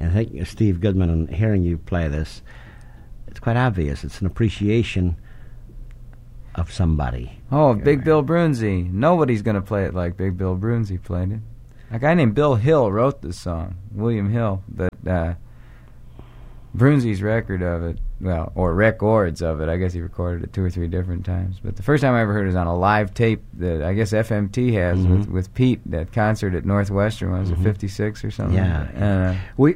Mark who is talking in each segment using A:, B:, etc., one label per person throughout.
A: And I think Steve Goodman, and hearing you play this, it's quite obvious. It's an appreciation of somebody.
B: Oh, Big Bill Broonzy. Nobody's going to play it like Big Bill Broonzy played it. A guy named Bill Hill wrote this song, William Hill, but Broonzy's record of it, well, or records of it, I guess he recorded it 2 or 3 different times. But the first time I ever heard it was on a live tape that I guess FMT has with Pete, that concert at Northwestern, was it 56 or something?
A: Yeah.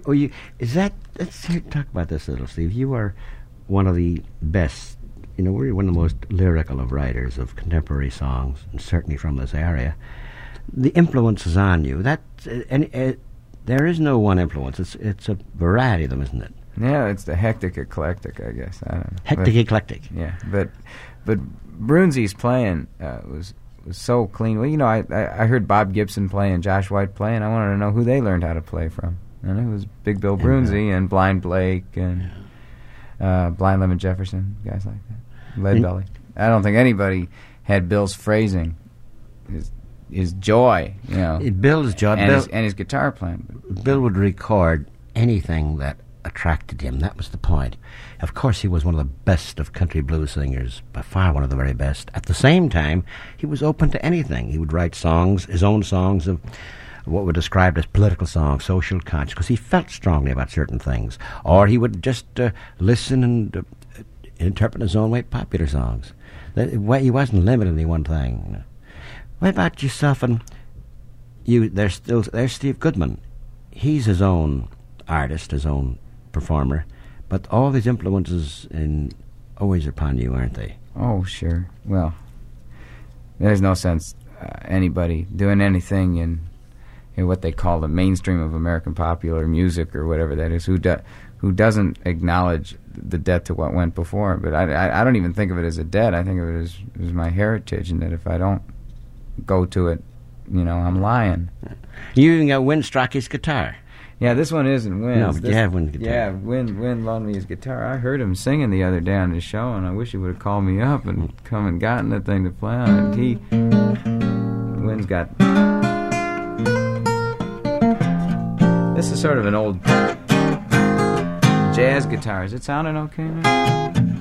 A: Let's talk about this a little, Steve. You are one of the best, we're one of the most lyrical of writers of contemporary songs, and certainly from this area. The influences on you, there is no one influence. It's a variety of them, isn't it?
B: Yeah, it's the hectic eclectic, I guess. I don't know.
A: Hectic eclectic.
B: Yeah, but Broonzy's playing was so clean. Well, I heard Bob Gibson play and Josh White play, and I wanted to know who they learned how to play from. And it was Big Bill Broonzy and Blind Blake and Blind Lemon Jefferson, guys like that. Leadbelly. I don't think anybody had Bill's phrasing, his joy,
A: Bill's joy,
B: and his guitar playing.
A: Bill would record anything that attracted him. That was the point. Of course, he was one of the best of country blues singers, by far one of the very best. At the same time, he was open to anything. He would write songs, his own songs of what were described as political songs, social conscience, because he felt strongly about certain things. Or he would just listen and interpret his own way popular songs. He wasn't limited to any one thing. What about yourself and you? There's Steve Goodman. He's his own artist, his own performer, but all these influences always are upon you, aren't they?
B: Oh, sure. Well, there's no sense anybody doing anything in what they call the mainstream of American popular music or whatever that is, who doesn't acknowledge the debt to what went before. But I don't even think of it as a debt. I think of it as my heritage, and that if I don't go to it, I'm lying.
A: You even got Win Strachey's guitar.
B: Yeah, this one isn't Win.
A: No, but you have Win's guitar.
B: Yeah, Win loaned me his guitar. I heard him singing the other day on his show, and I wish he would have called me up and come and gotten the thing to play on it. Win's got... This is sort of an old jazz guitar. Is it sounding okay now?